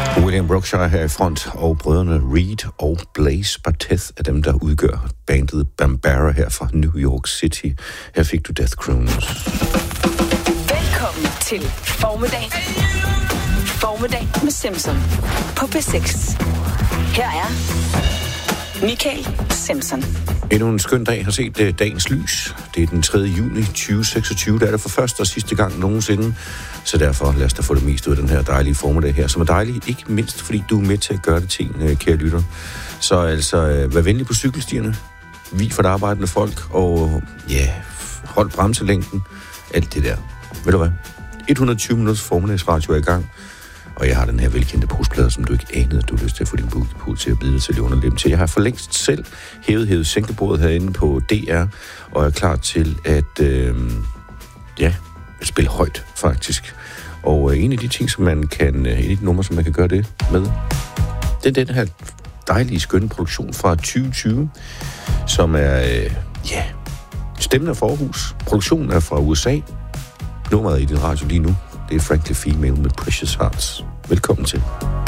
William Brookshire her i front, og brødrene Reed og Blaze Barthez er dem, der udgør bandet Bambara her fra New York City. Her fik du Death Croons. Velkommen til Formiddag. Formiddag med Simpson på P6. Her er Michael Simpson. Endnu en skøn dag har set dagens lys. Det er den 3. juni 2026. Der er det for første og sidste gang nogensinde. Så derfor lad os da få det mest ud af den her dejlige formiddag her, som er dejlig, ikke mindst fordi du er med til at gøre det til, kære lytter. Så altså, vær venlig på cykelstierne. Vi for det arbejdende folk, og ja, hold bremselængden. Alt det der. Ved du hvad? 120 minutters formiddagsradio er i gang. Og jeg har den her velkendte postplade, som du ikke anede, at du har lyst til at få din bud til at bide dig til det underlem til. Jeg har for længst selv hævet sænkebordet herinde på DR, og er klar til at spille højt, faktisk. Og en af de ting, som man kan, en af de numre, som man kan gøre det med, det er den her dejlige, skønne produktion fra 2020, som er, stemmen er fra Aarhus. Produktionen er fra USA. Nummeret i din radio lige nu, det er Frankly Female med Precious Hearts. Velkommen til.